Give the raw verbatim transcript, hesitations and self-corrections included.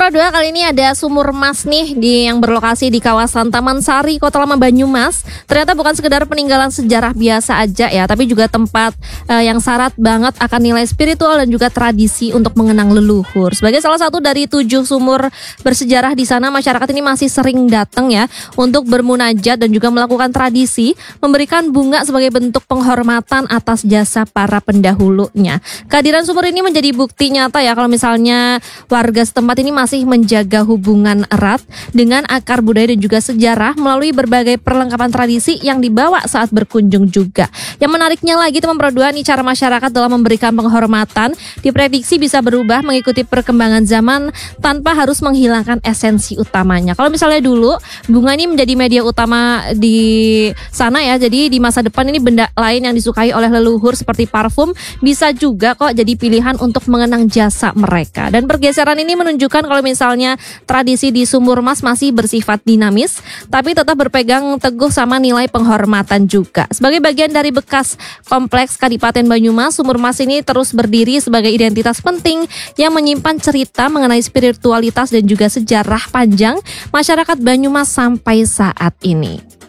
Pro dua kali ini ada sumur emas nih di yang berlokasi di kawasan Taman Sari, Kota Lama Banyumas. Ternyata bukan sekedar peninggalan sejarah biasa aja ya, tapi juga tempat uh, yang syarat banget akan nilai spiritual dan juga tradisi untuk mengenang leluhur. Sebagai salah satu dari tujuh sumur bersejarah di sana, masyarakat ini masih sering datang ya untuk bermunajat dan juga melakukan tradisi memberikan bunga sebagai bentuk penghormatan atas jasa para pendahulunya. Kehadiran sumur ini menjadi bukti nyata ya kalau misalnya warga setempat ini masih menjaga hubungan erat dengan akar budaya dan juga sejarah melalui berbagai perlengkapan tradisi yang dibawa saat berkunjung juga. Yang menariknya lagi teman Pro dua nih, cara masyarakat dalam memberikan penghormatan diprediksi bisa berubah mengikuti perkembangan zaman tanpa harus menghilangkan esensi utamanya. Kalau misalnya dulu bunga ini menjadi media utama di sana ya, jadi di masa depan ini benda lain yang disukai oleh leluhur seperti parfum bisa juga kok jadi pilihan untuk mengenang jasa mereka. Dan pergeseran ini menunjukkan kalau misalnya tradisi di sumur emas masih bersifat dinamis, tapi tetap berpegang teguh sama nilai penghormatan juga. Sebagai bagian dari bekas kompleks Kadipaten Banyumas, sumur emas ini terus berdiri sebagai identitas penting yang menyimpan cerita mengenai spiritualitas dan juga sejarah panjang masyarakat Banyumas sampai saat ini.